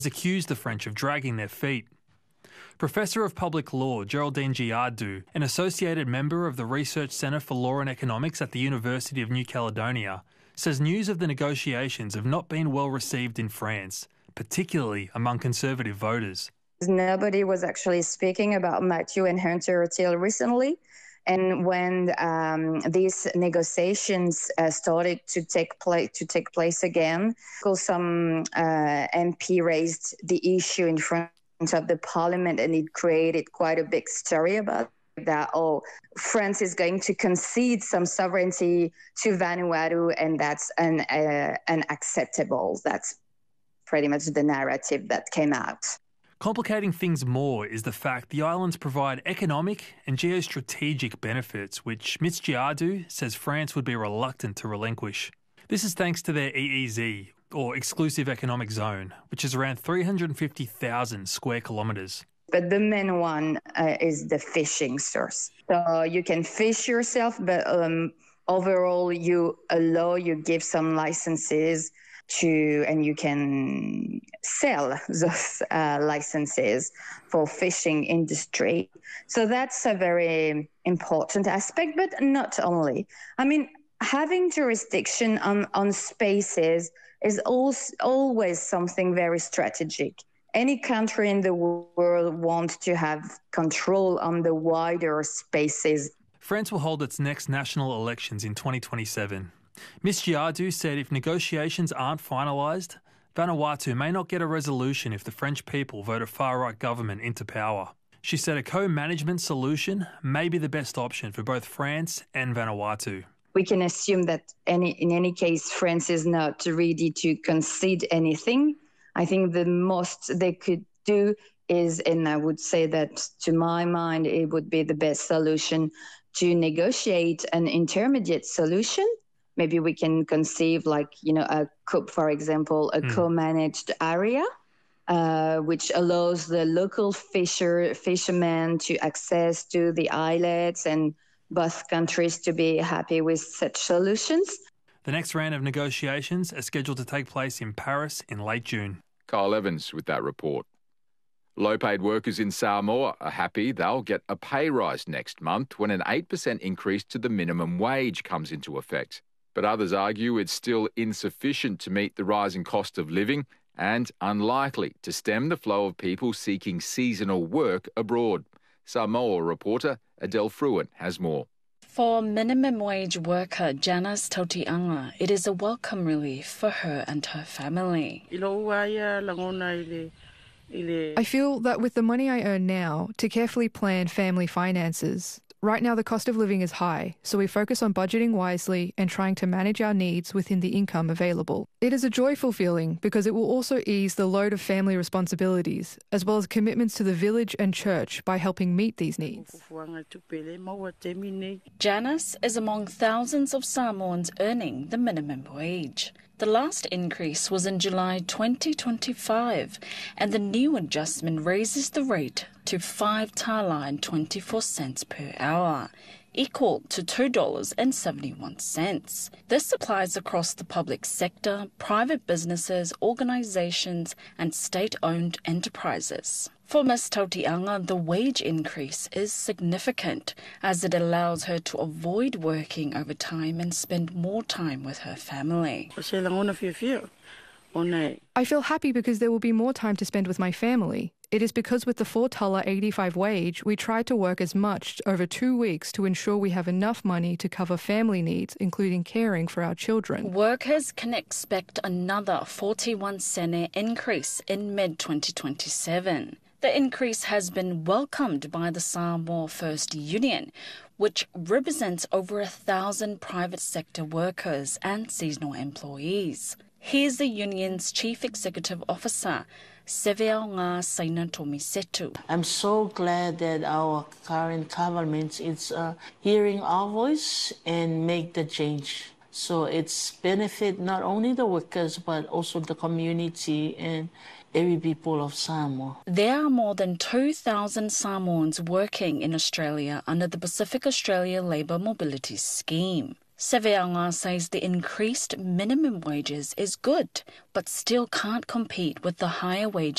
accused the French of dragging their feet. Professor of Public Law Geraldine Giardou, an associated member of the Research Centre for Law and Economics at the University of New Caledonia, says news of the negotiations have not been well received in France, particularly among Conservative voters. Nobody was actually speaking about Matthew and Hunter till recently. And when these negotiations started to take place again, some MP raised the issue in front of the parliament, and it created quite a big story about that. Oh, France is going to concede some sovereignty to Vanuatu, and that's unacceptable. That's pretty much the narrative that came out. Complicating things more is the fact the islands provide economic and geostrategic benefits, which Ms. Giardou says France would be reluctant to relinquish. This is thanks to their EEZ, or Exclusive Economic Zone, which is around 350,000 square kilometres. But the main one is the fishing source. So you can fish yourself, but overall you give some licenses and you can sell those licenses for fishing industry. So that's a very important aspect, but not only. I mean, having jurisdiction on spaces is always something very strategic. Any country in the world wants to have control on the wider spaces. France will hold its next national elections in 2027. Ms. Giardou said if negotiations aren't finalised, Vanuatu may not get a resolution if the French people vote a far-right government into power. She said a co-management solution may be the best option for both France and Vanuatu. We can assume that in any case, France is not ready to concede anything. I think the most they could do is, and I would say that to my mind, it would be the best solution to negotiate an intermediate solution. Maybe we can conceive for example, a co-managed area, which allows the local fishermen to access to the islets and both countries to be happy with such solutions. The next round of negotiations are scheduled to take place in Paris in late June. Kyle Evans with that report. Low-paid workers in Samoa are happy they'll get a pay rise next month when an 8% increase to the minimum wage comes into effect. But others argue it's still insufficient to meet the rising cost of living and unlikely to stem the flow of people seeking seasonal work abroad. Samoa reporter Adele Fruin has more. For minimum wage worker Janice Tautianga, it is a welcome relief for her and her family. I feel that with the money I earn now, to carefully plan family finances. Right now the cost of living is high, so we focus on budgeting wisely and trying to manage our needs within the income available. It is a joyful feeling because it will also ease the load of family responsibilities, as well as commitments to the village and church by helping meet these needs. Janice is among thousands of Samoans earning the minimum wage. The last increase was in July 2025, and the new adjustment raises the rate to 5 tala and 24 cents per hour, equal to $2.71. This applies across the public sector, private businesses, organisations and state-owned enterprises. For Ms. Tautianga, the wage increase is significant as it allows her to avoid working overtime and spend more time with her family. I feel happy because there will be more time to spend with my family. It is because with the 4 tala 85 wage, we try to work as much over 2 weeks to ensure we have enough money to cover family needs, including caring for our children. Workers can expect another 41 sene increase in mid-2027. The increase has been welcomed by the Samoa First Union, which represents over 1,000 private sector workers and seasonal employees. Here's the union's Chief Executive Officer, Seveo Ngā Saina Tomisetu. I'm so glad that our current government is hearing our voice and make the change. So it's benefit not only the workers but also the community and every people of Samoa. There are more than 2,000 Samoans working in Australia under the Pacific Australia Labour Mobility Scheme. Seveanga says the increased minimum wages is good, but still can't compete with the higher wages